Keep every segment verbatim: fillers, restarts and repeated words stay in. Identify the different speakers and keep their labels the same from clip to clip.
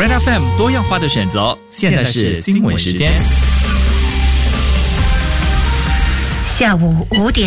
Speaker 1: Red F M 多样化的选择，现在是新闻时间。
Speaker 2: 下午五点，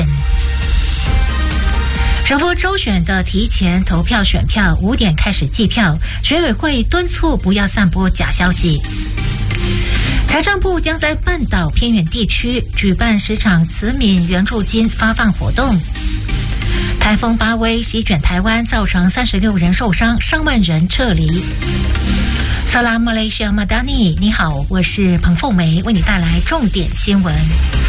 Speaker 2: 首波周选的提前投票选票五点开始计票，选委会敦促不要散播假消息。财政部将在半岛偏远地区举办十场慈悯援助金发放活动。台风巴威席卷台湾，造成三十六人受伤，上万人撤离。萨拉马来西亚马达尼，你好，我是彭凤梅，为你带来重点新闻。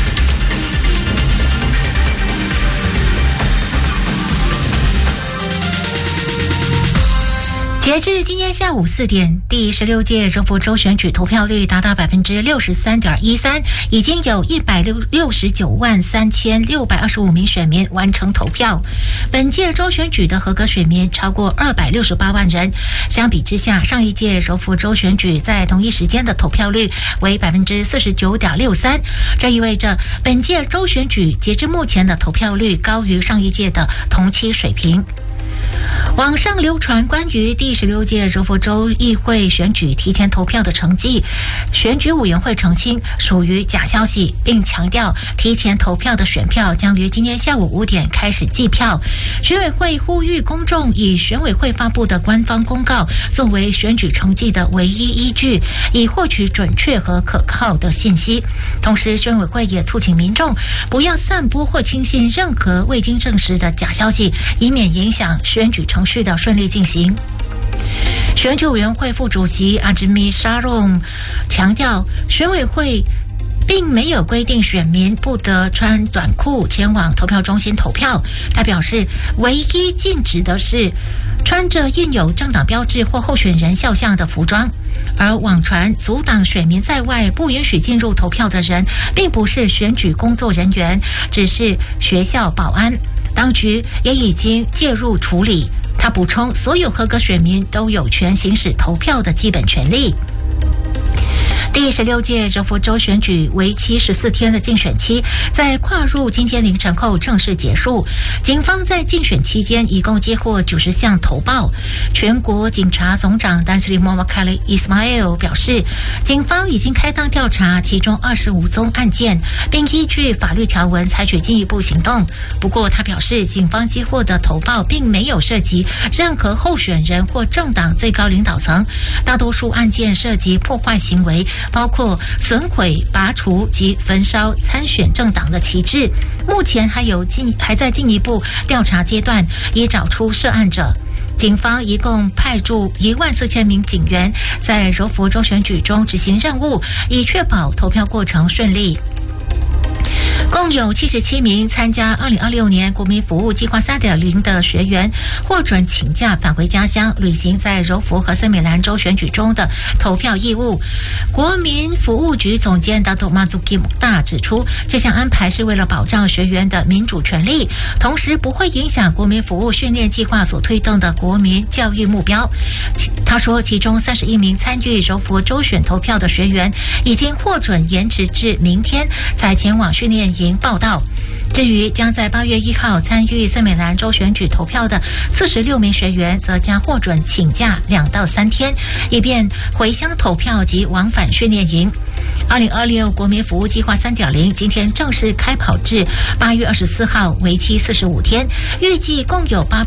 Speaker 2: 截至今天下午四点，第十六届柔佛州选举投票率达到百分之六十三点一三，已经有一百六十九万三千六百二十五名选民完成投票。本届州选举的合格选民超过二百六十八万人，相比之下，上一届柔佛州选举在同一时间的投票率为百分之四十九点六三，这意味着本届州选举截至目前的投票率高于上一届的同期水平。网上流传关于第十六届柔佛州议会选举提前投票的成绩，选举委员会澄清属于假消息，并强调提前投票的选票将于今天下午五点开始计票。选委会呼吁公众以选委会发布的官方公告作为选举成绩的唯一依据，以获取准确和可靠的信息。同时，选委会也促请民众不要散播或轻信任何未经证实的假消息，以免影响选举程序的顺利进行。选举委员会副主席阿兹米沙隆强调，选委会并没有规定选民不得穿短裤前往投票中心投票。他表示，唯一禁止的是穿着印有政党标志或候选人肖像的服装。而网传阻挡选民在外不允许进入投票的人，并不是选举工作人员，只是学校保安。当局也已经介入处理。他补充，所有合格选民都有权行使投票的基本权利。第十六届柔佛州选举为期十四天的竞选期，在跨入今天凌晨后正式结束。警方在竞选期间一共接获九十项投报。全国警察总长丹斯里莫瓦卡里伊斯马尔表示，警方已经开档调查其中二十五宗案件，并依据法律条文采取进一步行动。不过，他表示，警方接获的投报并没有涉及任何候选人或政党最高领导层，大多数案件涉及破坏行为，包括损毁、拔除及焚烧参选政党的旗帜。目前还有进还在进一步调查阶段，以找出涉案者。警方一共派驻一万四千名警员在柔佛州选举中执行任务，以确保投票过程顺利。共有七十七名参加二零二六年国民服务计划 三点零 的学员获准请假返回家乡，履行在柔佛和森美兰州选举中的投票义务。国民服务局总监达多马祖基姆大指出，这项安排是为了保障学员的民主权利，同时不会影响国民服务训练计划所推动的国民教育目标。他说，其中三十一名参与柔佛州选投票的学员已经获准延迟至明天才前往训练营报道。至于将在八月一号参与森美兰州选举投票的四十六名学员，则将获准请假两到三天，以便回乡投票及往返训练营。二零二六国民服务计划 三点零 今天正式开跑至八月二十四号，为期四十五天，预计共有八